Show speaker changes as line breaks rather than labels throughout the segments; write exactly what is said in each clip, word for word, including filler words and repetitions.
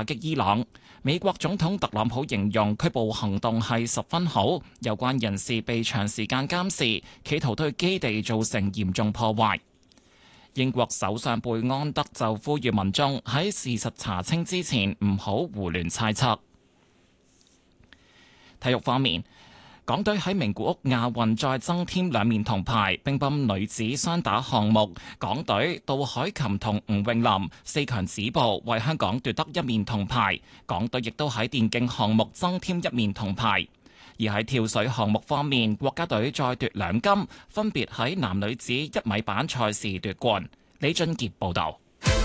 打擊伊朗。美國總統特朗普形容拘捕行動係十分好，有關人士被長時間監視，企圖對基地造成嚴重破壞。英國首相貝安德就呼籲民眾喺事實查清之前唔好胡亂猜測。體育方面，港隊喺名古屋亞運再增添兩面銅牌，乒乓女子雙打項目，港隊杜海琴同吳詠琳四強止步，為香港奪得一面銅牌。港隊亦都喺電競項目增添一面銅牌。而喺跳水項目方面，國家隊再奪兩金，分別喺男女子一米板賽事奪冠。李俊傑報導。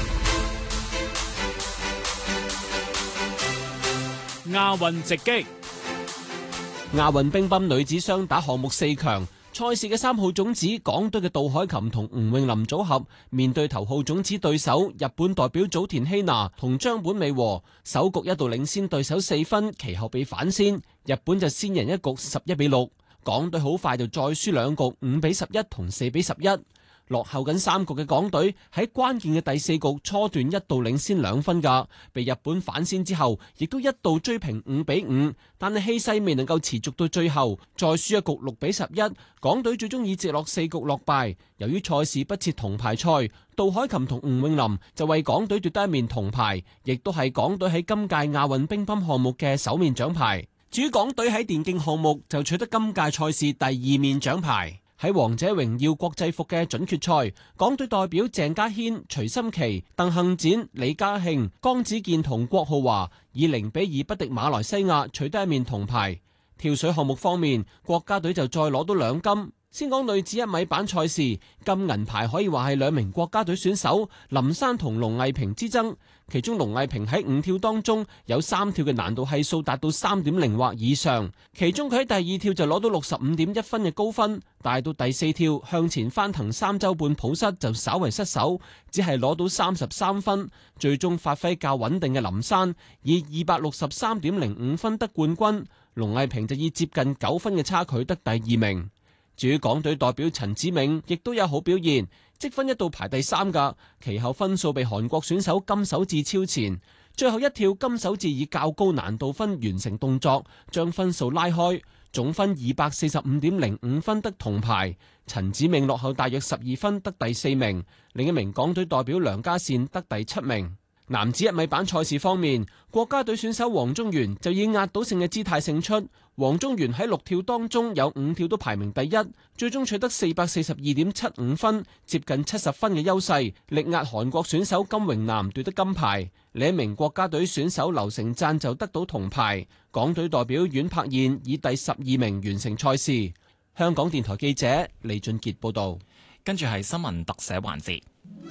亞運直擊。
亞運乒乓女子雙打項目四強賽事嘅三號種子港隊嘅杜海琴同吳詠琳組合面對頭號種子對手日本代表早田希娜同張本美和，首局一度領先對手四分，其後被反先，日本就先贏一局十一比六，港隊好快就再輸兩局五比十一同四比十一。落後緊三局嘅港隊喺關鍵嘅第四局初段一度領先兩分㗎，被日本反先之後，亦都一度追平五比五，但係氣勢未能夠持續到最後，再輸一局六比十一，港隊最終以直落四局落敗。由於賽事不設銅牌賽，杜海琴同吳詠琳就為港隊奪得一面銅牌，亦都係港隊喺今屆亞運乒乓項目嘅首面獎牌。至於港隊喺電競項目就取得今屆賽事第二面獎牌。喺王者榮耀國際服嘅準決賽，港隊代表鄭家軒、徐心琪、鄧幸展、李家慶、江子健同郭浩華以零比二不敵馬來西亞，取得一面銅牌。跳水項目方面，國家隊就再攞到兩金。先講女子一米板賽事，金銀牌可以話係兩名國家隊選手林珊同龍藝萍之爭。其中龍藝萍喺五跳當中有三跳嘅難度係數達到三點零或以上，其中佢喺第二跳就攞到六十五點一分嘅高分，但係到第四跳向前翻騰三周半抱膝就稍為失手，只係攞到三十三分。最終發揮較穩定嘅林珊以二百六十三點零五分得冠軍，龍藝萍就以接近九分嘅差距得第二名。至於港隊代表陳子銘亦都有好表現，積分一度排第三㗎，其後分數被韓國選手金守智超前，最後一跳金守智以較高難度分完成動作，將分數拉開，總分二百四十五點零五分得銅牌。陳子銘落後大約十二分得第四名，另一名港隊代表梁家善得第七名。男子一米板賽事方面，國家隊選手黃宗元就以壓倒性嘅姿態勝出。黃宗元喺六跳當中有五跳都排名第一，最終取得四百四十二點七五分，接近七十分嘅優勢，力壓韓國選手金榮南奪得金牌。另一名國家隊選手劉成贊就得到銅牌。港隊代表阮柏燕以第十二名完成賽事。香港電台記者李俊傑報道。
跟住係新聞特寫環節。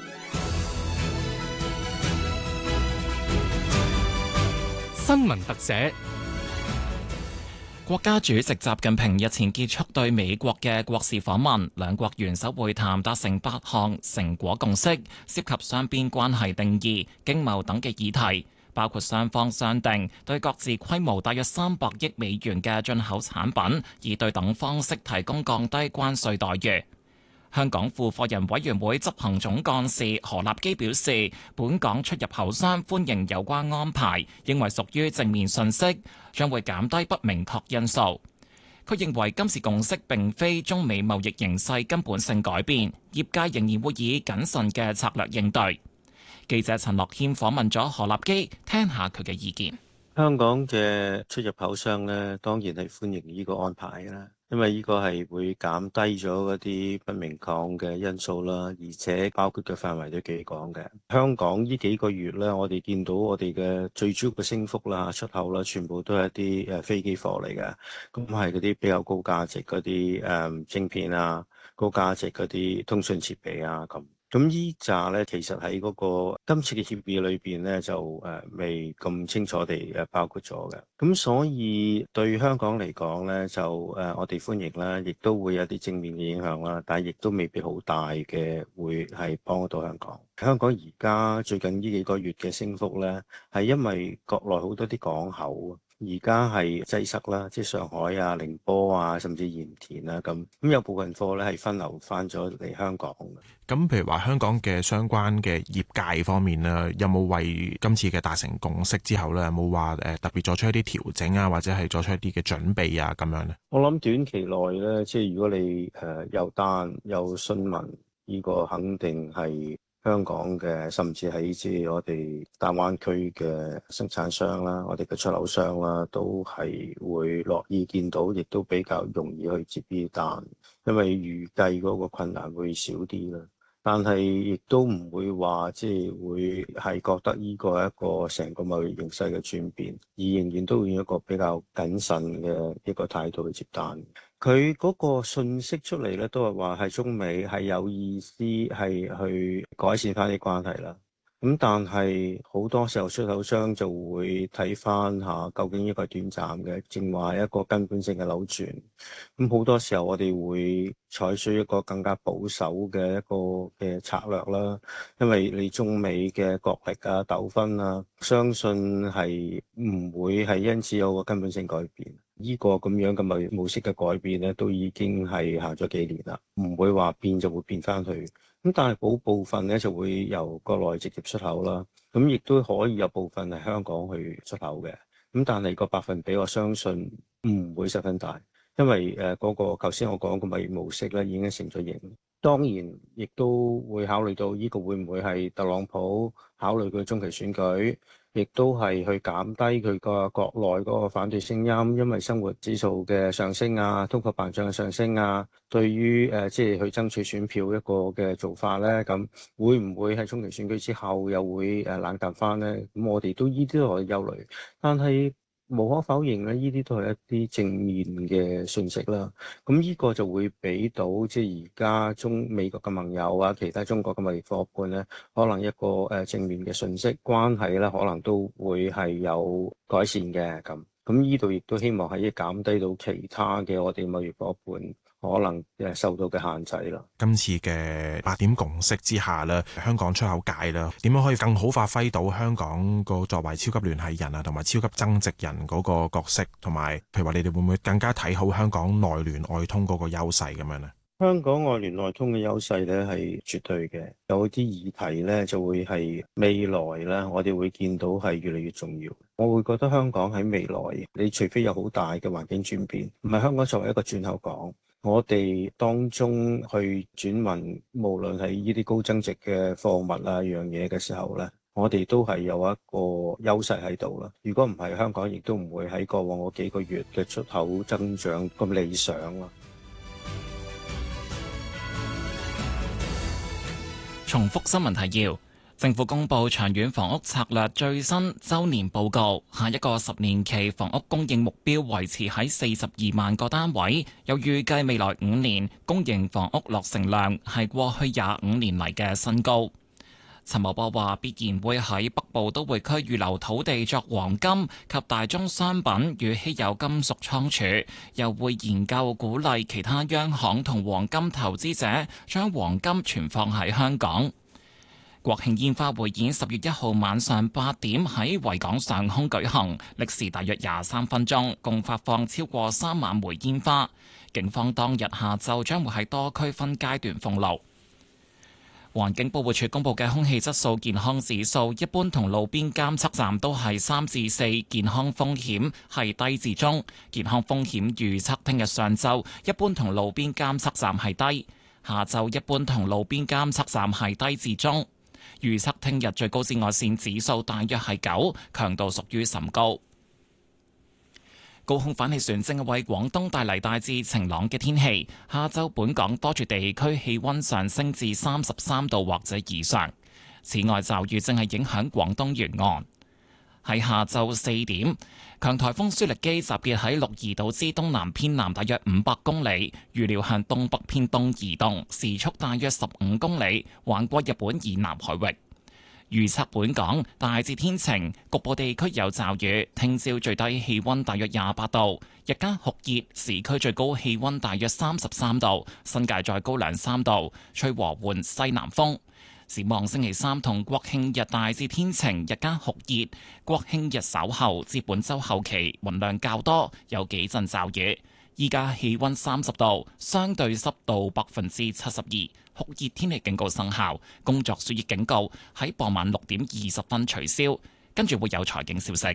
新聞特寫。
國家主席習近平日前結束對美國嘅國事訪問，兩國元首會談達成八項成果共識，涉及雙邊關係定義、經貿等嘅議題，包括雙方商定對各自規模大約三百億美元嘅進口產品，以對等方式提供降低關稅待遇。香港付貨人委員會執行總幹事何立基表示，本港出入口商歡迎有關安排，認為屬於正面訊息，將會減低不明確因素。佢認為今次共識並非中美貿易形勢根本性改變，業界仍然會以謹慎嘅策略應對。記者陳樂謙訪問咗何立基，聽下佢嘅意見。
香港嘅出入口商咧，當然係歡迎呢個安排啦。因為呢個係會減低咗嗰啲不明確嘅因素啦，而且包括嘅範圍都幾廣嘅。香港呢幾個月咧，我哋見到我哋嘅最主要嘅升幅啦、出口啦，全部都係一啲誒飛機貨嚟嘅，咁係嗰啲比較高價值嗰啲誒晶片啊、高價值嗰啲通訊設備啊咁。咁呢紮咧，其實喺嗰個今次嘅協議裏邊咧，就誒未咁清楚地誒包括咗嘅。咁所以對香港嚟講咧，就誒我哋歡迎啦，亦都會有啲正面嘅影響啦，但係亦都未必好大嘅，會係幫到香港。香港而家最近呢幾個月嘅升幅咧，係因為國內好多啲港口而家係擠塞啦，即係上海啊、寧波啊，甚至鹽田啊咁，咁有部分貨咧係分流翻咗嚟香港嘅。
咁譬如話香港嘅相關嘅業界方面咧，有冇為今次嘅達成共識之後咧，有冇話誒特別作出一啲調整啊，或者係作出一啲嘅準備啊咁樣咧？
我諗短期內咧，即係如果你誒有單有詢問，呢個肯定係香港嘅，甚至係即係我哋大灣區嘅生產商啦，我哋嘅出口商啦，都係會樂意見到，亦都比較容易去接呢單，因為預計嗰個困難會少啲啦。但係亦都唔會話即係會係覺得呢個係一個成個貿易形勢嘅轉變，而仍然都會用一個比較謹慎嘅一個態度去接單。佢嗰個信息出嚟咧，都係話係中美係有意思係去改善翻啲關係啦。咁但係好多時候出口商就會睇翻下究竟呢個係短暫嘅，正話係一個根本性嘅扭轉。咁好多時候我哋會採取一個更加保守嘅一個嘅策略啦，因為你中美嘅角力啊、糾紛啊，相信係唔會係因此有個根本性改變。呢個咁樣嘅貿易模式嘅改變咧，都已經係行咗幾年啦，唔會話變就會變翻去。咁但係部部分咧就會由國內直接出口啦，咁亦都可以有部分係香港去出口嘅。咁但係個百分比我相信唔會十分大，因為誒嗰個頭先我講嘅貿易模式咧已經成咗型。當然亦都會考慮到呢個會唔會係特朗普考慮佢中期選舉，亦都係去減低佢個國內嗰個反對聲音，因為生活指數嘅上升啊、通貨膨脹嘅上升啊，對於誒即係去爭取選票一個嘅做法咧，咁會唔會喺中期選舉之後又會誒冷淡翻咧？咁我哋都呢啲都係憂慮，但係無可否認咧，呢啲都係一啲正面嘅信息啦。咁呢個就會俾到即係而家中美國嘅盟友啊，其他中國嘅貿易夥伴咧，可能一個誒正面嘅信息，關係咧可能都會係有改善嘅咁。咁呢度亦都希望係一減低到其他嘅我哋貿易夥伴可能誒受到嘅限制啦。
今次嘅八點共識之下咧，香港出口界啦，點樣可以更好發揮到香港個作為超級聯繫人啊，同埋超級增值人嗰個角色，同埋譬如話你哋會唔會更加睇好香港內聯外通嗰個優勢咁樣呢？
香港外聯內通嘅優勢咧係絕對嘅，有啲議題咧就會係未來咧，我哋會見到係越嚟越重要。我會覺得香港喺未來，你除非有好大嘅環境轉變，唔係香港作為一個轉口港，我哋當中去轉運，無論係呢啲高增值嘅貨物啊樣嘢嘅時候咧，我哋都係有一個優勢喺度啦。如果唔係，香港亦都唔會喺過往嗰幾個月嘅出口增長咁理想啦。
重複新聞提要：政府公布長遠房屋策略最新周年報告，下一個十年期房屋供應目標維持喺四十二萬個單位，又預計未來五年公營房屋落成量係過去廿五年嚟嘅新高。陳茂波話必然會喺北部都會區預留土地作黃金及大宗商品與稀有金屬倉儲，又會研究鼓勵其他央行同黃金投資者將黃金存放喺香港。國慶煙花匯演十月一號晚上八點喺維港上空舉行，歷時大約廿三分鐘，共發放超過三萬枚煙花。警方當日下晝將會喺多區分階段封路。環境保護署公布嘅空氣質素健康指數，一般同路邊監測站都係三至四，健康風險係低至中。健康風險預測聽日上晝一般同路邊監測站係低，下晝一般同路邊監測站係低至中。預測聽日最高紫外線指數大約係九，強度屬於甚高。高空反氣旋正為廣東帶嚟大致晴朗嘅天氣，下晝本港多處地區氣溫上升至三十三度或者以上。此外，驟雨正係影響廣東沿岸。喺下晝四點，強颱風舒力基集結喺鹿兒島之東南偏南大約五百公里，預料向東北偏東移動，時速大約十五公里，橫過日本以南海域。預測本港大致天晴，局部地區有驟雨。聽朝最低氣溫大約廿八度，日間酷熱，市區最高氣溫大約三十三度，新界再高兩三度，吹和緩西南風。 展望星期三同國慶日大致天晴，日間酷熱。國慶日稍後至本週後期雲量較多，有幾陣驟雨。依家氣溫三十度，相對濕度百分之七十二，酷熱天氣警告生效，工作暑熱警告喺傍晚六點二十分取消。跟住會有財經消息。